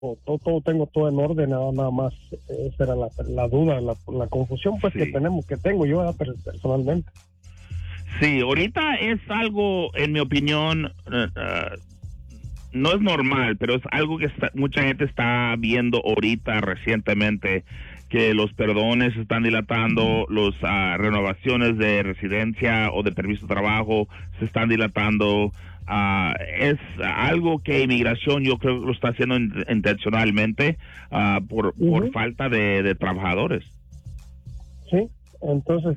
todo tengo todo en orden, nada más esa era la duda, la confusión pues Sí. que tengo yo personalmente. Sí, ahorita es algo, en mi opinión, no es normal, pero es algo que mucha gente está viendo ahorita recientemente, que los perdones se están dilatando, las renovaciones de residencia o de permiso de trabajo se están dilatando. Es algo que inmigración yo creo que lo está haciendo intencionalmente por falta de trabajadores. Sí, entonces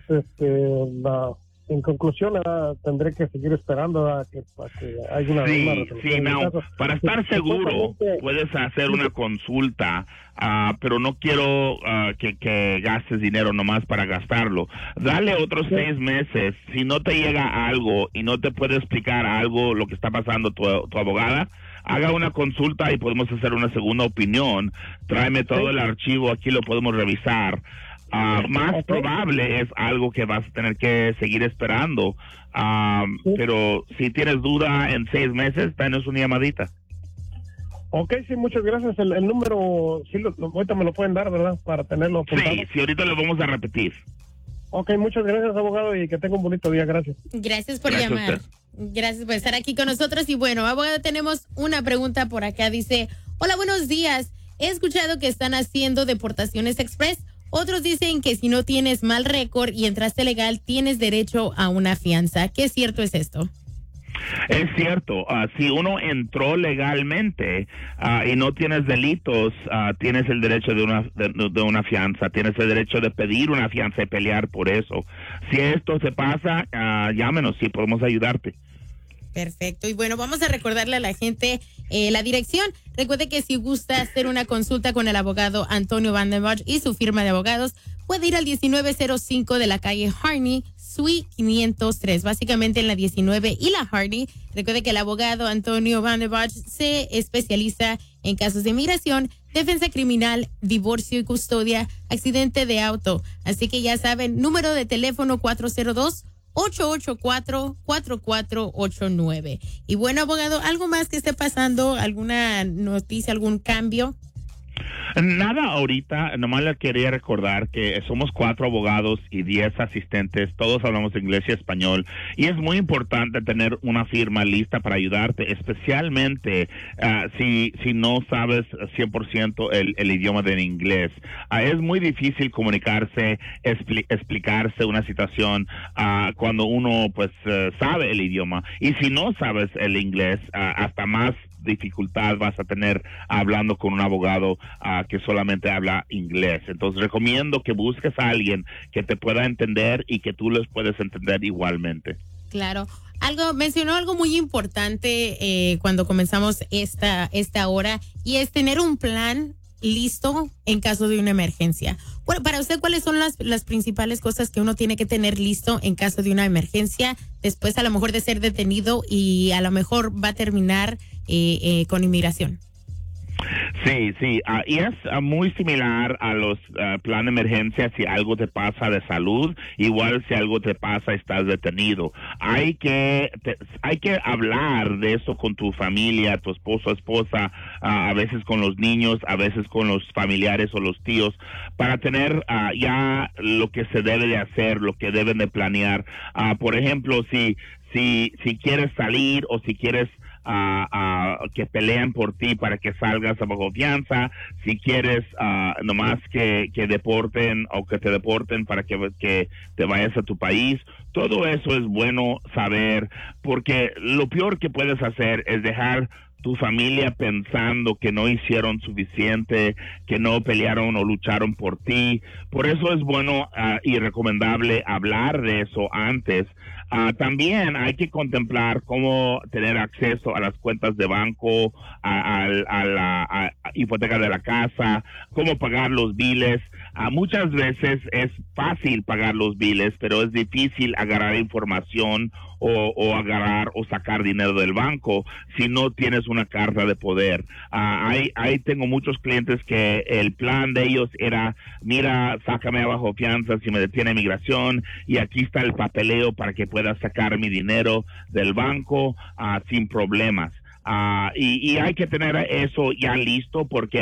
en conclusión tendré que seguir esperando a que haya una resolución. Sí, no, para estar seguro puedes hacer una consulta, pero no quiero que gastes dinero nomás para gastarlo. Dale otros 6 meses. Si no te llega algo y no te puede explicar algo lo que está pasando tu abogada, haga una consulta y podemos hacer una segunda opinión. Tráeme todo el archivo, aquí lo podemos revisar. Más probable es algo que vas a tener que seguir esperando, pero si tienes duda en 6 meses, danos una llamadita. Ok, sí, muchas gracias. El número, sí, ahorita me lo pueden dar, ¿verdad? Para tenerlo apuntado. Sí, ahorita lo vamos a repetir. Ok, muchas gracias, abogado, y que tenga un bonito día. Gracias. Gracias por llamar. Gracias por estar aquí con nosotros. Y bueno, abogado, tenemos una pregunta por acá. Dice, hola, buenos días. He escuchado que están haciendo deportaciones express. Otros dicen que si no tienes mal récord y entraste legal, tienes derecho a una fianza. ¿Qué cierto es esto? Es cierto. Si uno entró legalmente y no tienes delitos, tienes el derecho de una fianza. Tienes el derecho de pedir una fianza y pelear por eso. Si esto se pasa, llámenos, si podemos ayudarte. Perfecto. Y bueno, vamos a recordarle a la gente la dirección. Recuerde que si gusta hacer una consulta con el abogado Antonio Van der Bosch y su firma de abogados, puede ir al 1905 de la calle Harney, Suite 503, básicamente en la 19 y la Harney. Recuerde que el abogado Antonio Van der Bosch se especializa en casos de inmigración, defensa criminal, divorcio y custodia, accidente de auto. Así que ya saben, número de teléfono 402-884-4489. Y bueno, abogado, ¿algo más que esté pasando? ¿Alguna noticia, algún cambio? Nada ahorita, nomás le quería recordar que somos 4 abogados y 10 asistentes, todos hablamos inglés y español, y es muy importante tener una firma lista para ayudarte, especialmente si no sabes 100% el idioma del inglés. Es muy difícil comunicarse, explicarse una situación cuando uno pues sabe el idioma, y si no sabes el inglés, hasta más dificultad vas a tener hablando con un abogado que solamente habla inglés. Entonces recomiendo que busques a alguien que te pueda entender y que tú les puedes entender igualmente. Claro. Mencionó algo muy importante cuando comenzamos esta hora, y es tener un plan listo en caso de una emergencia. Bueno, para usted, ¿cuáles son las principales cosas que uno tiene que tener listo en caso de una emergencia, después a lo mejor de ser detenido y a lo mejor va a terminar con inmigración? Sí, y es muy similar a los plan de emergencia. Si algo te pasa de salud, igual si algo te pasa, estás detenido. Hay que hablar de eso con tu familia, tu esposo, esposa, a veces con los niños, a veces con los familiares o los tíos, para tener ya lo que se debe de hacer, lo que deben de planear. Por ejemplo, si quieres salir o si quieres que peleen por ti para que salgas bajo fianza, si quieres nomás que deporten o que te deporten para que te vayas a tu país. Todo eso es bueno saber, porque lo peor que puedes hacer es dejar tu familia pensando que no hicieron suficiente, que no pelearon o lucharon por ti. Por eso es bueno y recomendable hablar de eso antes. También hay que contemplar cómo tener acceso a las cuentas de banco, a la hipoteca de la casa, cómo pagar los biles. Muchas veces es fácil pagar los biles, pero es difícil agarrar información o agarrar o sacar dinero del banco si no tienes una carta de poder. Ahí tengo muchos clientes que el plan de ellos era, mira, sácame bajo fianza si me detiene migración, y aquí está el papeleo para que pueda sacar mi dinero del banco sin problemas. y hay que tener eso ya listo porque